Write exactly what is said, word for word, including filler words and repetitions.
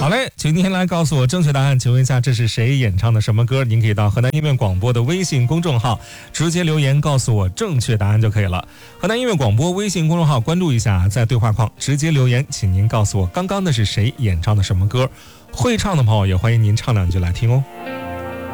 好嘞，请您来告诉我正确答案。请问一下，这是谁演唱的什么歌？您可以到河南音乐广播的微信公众号直接留言告诉我正确答案就可以了。河南音乐广播微信公众号关注一下，在对话框直接留言，请您告诉我刚刚的是谁演唱的什么歌。会唱的朋友也欢迎您唱两句来听哦。